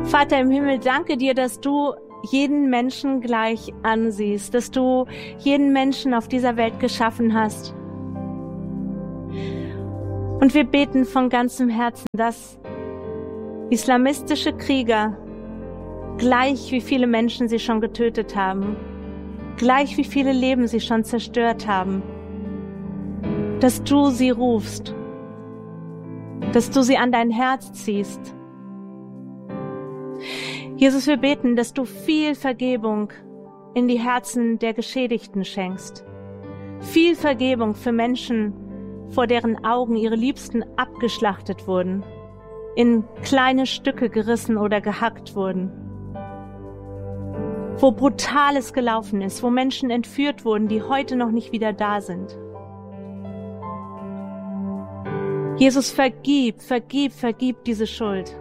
Vater im Himmel, danke dir, dass du jeden Menschen gleich ansiehst, dass du jeden Menschen auf dieser Welt geschaffen hast. Und wir beten von ganzem Herzen, dass islamistische Krieger, gleich wie viele Menschen sie schon getötet haben, gleich wie viele Leben sie schon zerstört haben, dass du sie rufst, dass du sie an dein Herz ziehst. Jesus, wir beten, dass du viel Vergebung in die Herzen der Geschädigten schenkst. Viel Vergebung für Menschen, vor deren Augen ihre Liebsten abgeschlachtet wurden, in kleine Stücke gerissen oder gehackt wurden. Wo Brutales gelaufen ist, wo Menschen entführt wurden, die heute noch nicht wieder da sind. Jesus, vergib diese Schuld.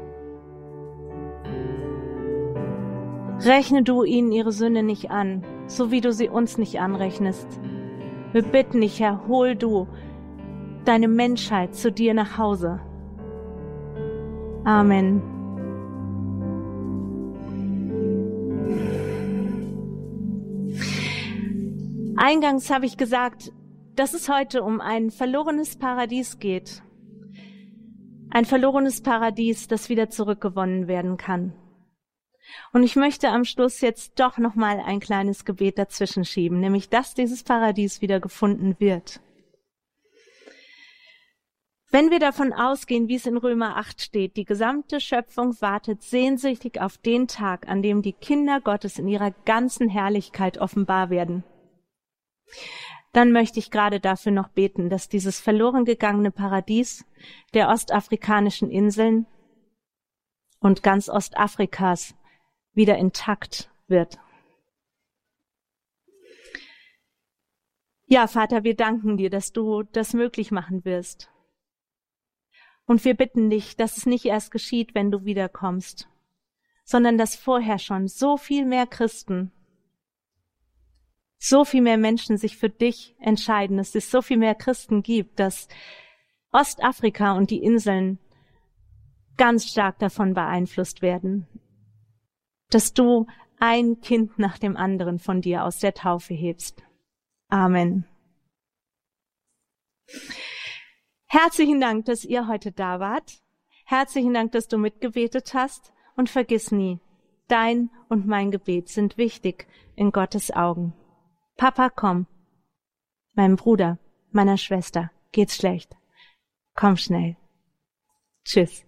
Rechne du ihnen ihre Sünde nicht an, so wie du sie uns nicht anrechnest. Wir bitten dich, Herr, hol du deine Menschheit zu dir nach Hause. Amen. Eingangs habe ich gesagt, dass es heute um ein verlorenes Paradies geht. Ein verlorenes Paradies, das wieder zurückgewonnen werden kann. Und ich möchte am Schluss jetzt doch nochmal ein kleines Gebet dazwischen schieben, nämlich, dass dieses Paradies wieder gefunden wird. Wenn wir davon ausgehen, wie es in Römer 8 steht, die gesamte Schöpfung wartet sehnsüchtig auf den Tag, an dem die Kinder Gottes in ihrer ganzen Herrlichkeit offenbar werden, dann möchte ich gerade dafür noch beten, dass dieses verloren gegangene Paradies der ostafrikanischen Inseln und ganz Ostafrikas wieder intakt wird. Ja, Vater, wir danken dir, dass du das möglich machen wirst. Und wir bitten dich, dass es nicht erst geschieht, wenn du wiederkommst, sondern dass vorher schon so viel mehr Christen, so viel mehr Menschen sich für dich entscheiden, dass es so viel mehr Christen gibt, dass Ostafrika und die Inseln ganz stark davon beeinflusst werden, dass du ein Kind nach dem anderen von dir aus der Taufe hebst. Amen. Herzlichen Dank, dass ihr heute da wart. Herzlichen Dank, dass du mitgebetet hast. Und vergiss nie, dein und mein Gebet sind wichtig in Gottes Augen. Papa, komm. Meinem Bruder, meiner Schwester geht's schlecht. Komm schnell. Tschüss.